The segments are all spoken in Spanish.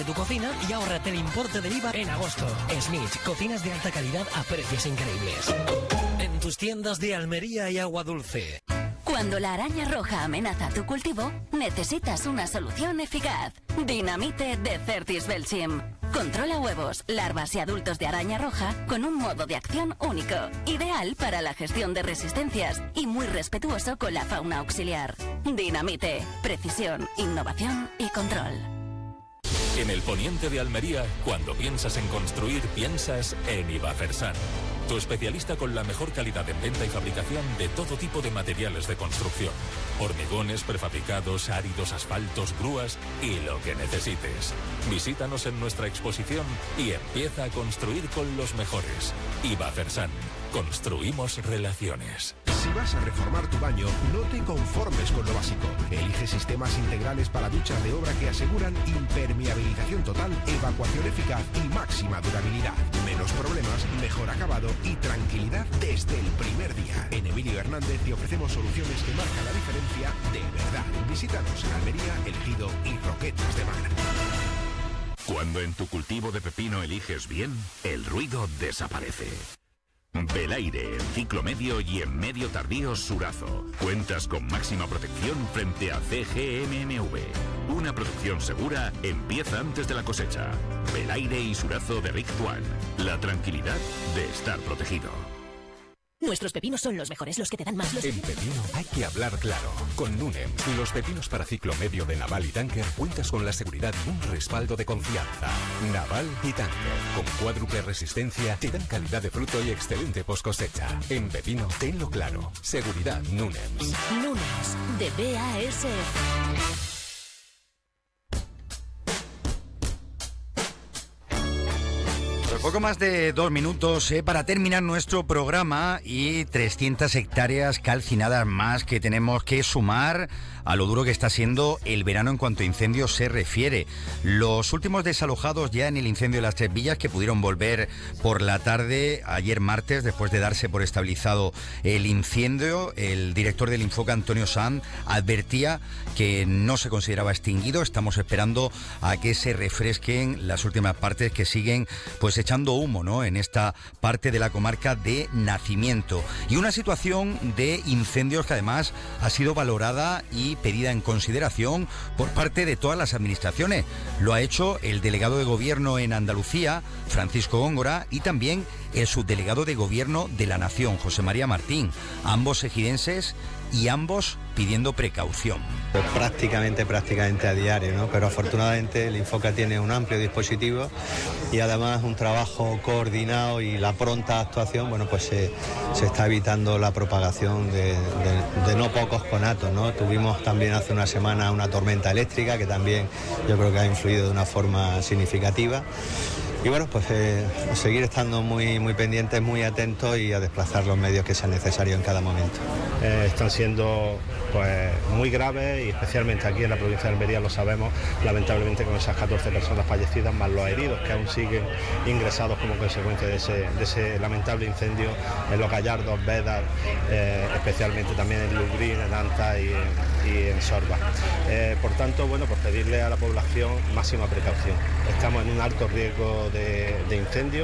de tu cocina y ahórrate el importe del IVA en agosto. Smith, cocinas de alta calidad a precios increíbles. En tus tiendas de Almería y Agua Dulce. Cuando la araña roja amenaza tu cultivo, necesitas una solución eficaz. Dinamite de Certis Belchim. Controla huevos, larvas y adultos de araña roja con un modo de acción único, ideal para la gestión de resistencias y muy respetuoso con la fauna auxiliar. Dinamite, precisión, innovación y control. En el poniente de Almería, cuando piensas en construir, piensas en Ibafersan. Tu especialista con la mejor calidad en venta y fabricación de todo tipo de materiales de construcción. Hormigones, prefabricados, áridos, asfaltos, grúas y lo que necesites. Visítanos en nuestra exposición y empieza a construir con los mejores. Ibafersan. Construimos relaciones. Si vas a reformar tu baño, no te conformes con lo básico. Elige sistemas integrales para duchas de obra que aseguran impermeabilización total, evacuación eficaz y máxima durabilidad. Menos problemas, mejor acabado y tranquilidad desde el primer día. En Emilio Hernández te ofrecemos soluciones que marcan la diferencia de verdad. Visítanos en Almería, El Ejido y Roquetas de Mar. Cuando en tu cultivo de pepino eliges bien, el ruido desaparece. Belaire, en ciclo medio y en medio tardío Surazo. Cuentas con máxima protección frente a CGMMV. Una producción segura empieza antes de la cosecha. Belaire y Surazo de Rictual. La tranquilidad de estar protegido. Nuestros pepinos son los mejores, los que te dan más. En pepino hay que hablar claro. Con Nunem, los pepinos para ciclo medio de Naval y Tanker cuentas con la seguridad y un respaldo de confianza. Naval y Tanker, con cuádruple resistencia, te dan calidad de fruto y excelente post cosecha. En pepino, tenlo claro. Seguridad Nunem. Nunem, de BASF. Poco más de 2 minutos para terminar nuestro programa y 300 hectáreas calcinadas más que tenemos que sumar a lo duro que está siendo el verano en cuanto a incendios se refiere. Los últimos desalojados ya en el incendio de las Tres Villas, que pudieron volver por la tarde ayer martes después de darse por estabilizado el incendio. El director del Infoca, Antonio Sanz, advertía que no se consideraba extinguido. Estamos esperando a que se refresquen las últimas partes que siguen pues echando humo, ¿no?, en esta parte de la comarca de Nacimiento. Y una situación de incendios que además ha sido valorada y pedida en consideración por parte de todas las administraciones. Lo ha hecho el delegado de Gobierno en Andalucía, Francisco Góngora, y también el subdelegado de Gobierno de la Nación, José María Martín, ambos ejidenses y ambos pidiendo precaución. Prácticamente a diario, ¿no? Pero afortunadamente el Infoca tiene un amplio dispositivo y además un trabajo coordinado y la pronta actuación, bueno, pues se está evitando la propagación de no pocos conatos, ¿no? Tuvimos también hace una semana una tormenta eléctrica que también yo creo que ha influido de una forma significativa. Y bueno, pues seguir estando muy pendientes, muy atentos y a desplazar los medios que sean necesarios en cada momento. Están siendo pues muy graves y especialmente aquí en la provincia de Almería lo sabemos, lamentablemente con esas 14 personas fallecidas más los heridos que aún siguen ingresados como consecuencia de ese lamentable incendio en Los Gallardos, Bédar, especialmente también en Lugrín, en Anta y en Sorba. Por tanto, bueno, pues pedirle a la población máxima precaución. Estamos en un alto riesgo de incendio.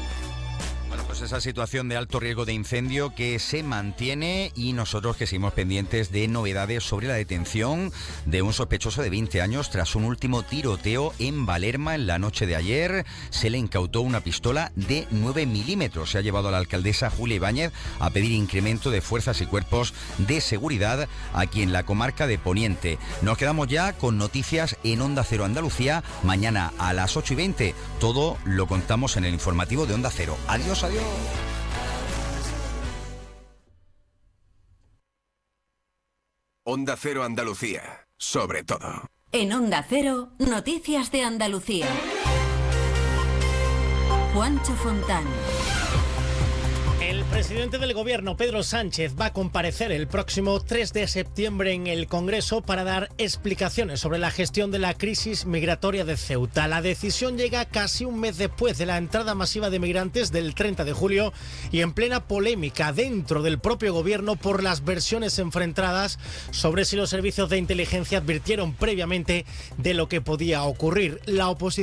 Bueno, pues esa situación de alto riesgo de incendio que se mantiene y nosotros que seguimos pendientes de novedades sobre la detención de un sospechoso de 20 años tras un último tiroteo en Valerma en la noche de ayer. Se le incautó una pistola de 9 milímetros. Se ha llevado a la alcaldesa Julia Ibáñez a pedir incremento de fuerzas y cuerpos de seguridad aquí en la comarca de Poniente. Nos quedamos ya con noticias en Onda Cero Andalucía. Mañana a las 8:20 todo lo contamos en el informativo de Onda Cero. Adiós. Adiós. Onda Cero Andalucía, sobre todo. En Onda Cero, noticias de Andalucía. Juancho Fontán. El presidente del Gobierno, Pedro Sánchez, va a comparecer el próximo 3 de septiembre en el Congreso para dar explicaciones sobre la gestión de la crisis migratoria de Ceuta. La decisión llega casi un mes después de la entrada masiva de migrantes del 30 de julio y en plena polémica dentro del propio Gobierno por las versiones enfrentadas sobre si los servicios de inteligencia advirtieron previamente de lo que podía ocurrir. La oposición